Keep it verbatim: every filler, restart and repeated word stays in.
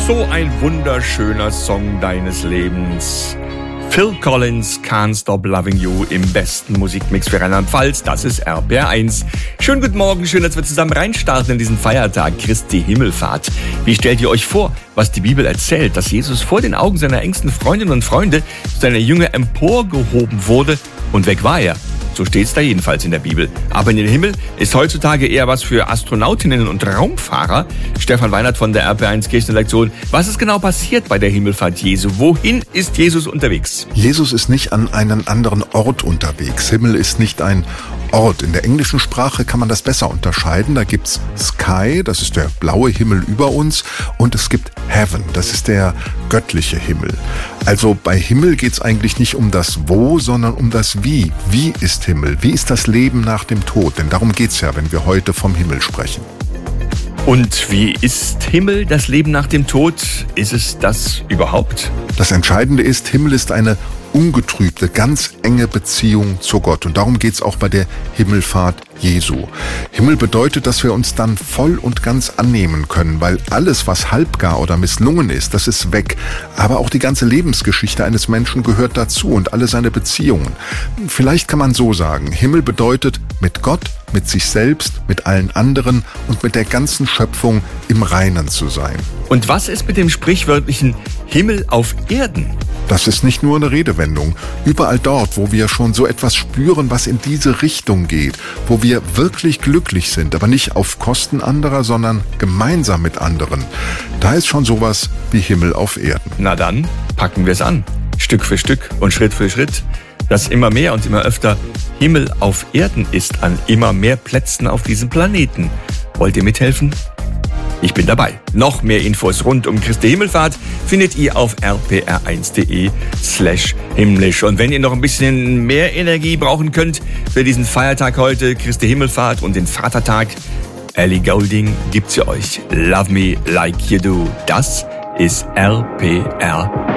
So ein wunderschöner Song deines Lebens. Phil Collins, Can't Stop Loving You im besten Musikmix für Rheinland-Pfalz. Das ist R P R eins. Schönen guten Morgen, schön, dass wir zusammen reinstarten in diesen Feiertag Christi Himmelfahrt. Wie stellt ihr euch vor, was die Bibel erzählt, dass Jesus vor den Augen seiner engsten Freundinnen und Freunde, seiner Jünger emporgehoben wurde und weg war er? So steht's da jedenfalls in der Bibel. Aber in den Himmel ist heutzutage eher was für Astronautinnen und Raumfahrer. Stefan Weinert von der R P R eins Kirchenredaktion. Was ist genau passiert bei der Himmelfahrt Jesu? Wohin ist Jesus unterwegs? Jesus ist nicht an einen anderen Ort unterwegs. Himmel ist nicht ein Ort. In der englischen Sprache kann man das besser unterscheiden. Da gibt's Sky, das ist der blaue Himmel über uns, und es gibt Heaven, das ist der göttliche Himmel. Also bei Himmel geht's eigentlich nicht um das Wo, sondern um das Wie. Wie ist Himmel? Wie ist das Leben nach dem Tod? Denn darum geht's ja, wenn wir heute vom Himmel sprechen. Und wie ist Himmel, das Leben nach dem Tod? Ist es das überhaupt? Das Entscheidende ist, Himmel ist eine ungetrübte, ganz enge Beziehung zu Gott. Und darum geht's auch bei der Himmelfahrt Jesu. Himmel bedeutet, dass wir uns dann voll und ganz annehmen können, weil alles, was halbgar oder misslungen ist, das ist weg. Aber auch die ganze Lebensgeschichte eines Menschen gehört dazu und alle seine Beziehungen. Vielleicht kann man so sagen, Himmel bedeutet, mit Gott, mit sich selbst, mit allen anderen und mit der ganzen Schöpfung im Reinen zu sein. Und was ist mit dem sprichwörtlichen Himmel auf Erden? Das ist nicht nur eine Redewendung. Überall dort, wo wir schon so etwas spüren, was in diese Richtung geht, wo wir wirklich glücklich sind, aber nicht auf Kosten anderer, sondern gemeinsam mit anderen, da ist schon sowas wie Himmel auf Erden. Na dann, packen wir es an. Stück für Stück und Schritt für Schritt. Dass immer mehr und immer öfter Himmel auf Erden ist an immer mehr Plätzen auf diesem Planeten. Wollt ihr mithelfen? Ich bin dabei. Noch mehr Infos rund um Christi Himmelfahrt findet ihr auf r p r eins punkt d e slash himmlisch. Und wenn ihr noch ein bisschen mehr Energie brauchen könnt für diesen Feiertag heute, Christi Himmelfahrt und den Vatertag, Ellie Goulding gibt's für euch. Love Me Like You Do. Das ist R P R